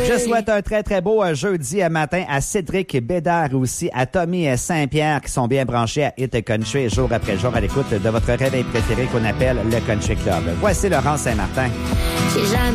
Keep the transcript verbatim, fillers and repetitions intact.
Je souhaite un très, très beau euh, jeudi matin à Cédric Bédard et aussi à Tommy Saint-Pierre qui sont bien branchés à Hit Country jour après jour à l'écoute de votre réveil préféré qu'on appelle le Country Club. Voici Laurent Saint-Martin. J'ai jamais